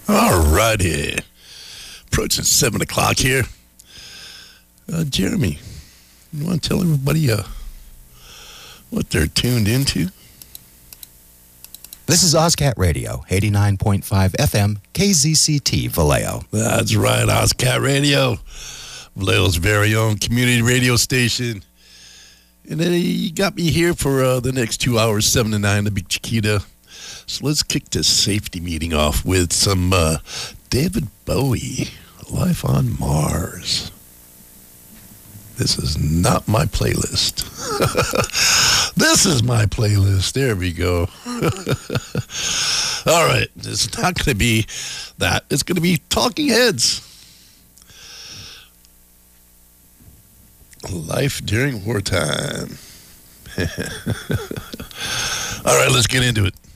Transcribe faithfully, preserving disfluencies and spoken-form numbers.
All righty. Approaching seven o'clock here. Uh, Jeremy, you want to tell everybody uh, what they're tuned into? This is OzCat Radio, eighty-nine point five F M, K Z C T, Vallejo. That's right, OzCat Radio, Vallejo's very own community radio station. And then you got me here for uh, the next two hours, seven to nine, the Big Chiquita. So let's kick this safety meeting off with some uh, David Bowie, Life on Mars. This is not my playlist. This is my playlist. There we go. All right. It's not going to be that. It's going to be Talking Heads. Life during wartime. All right, let's get into it.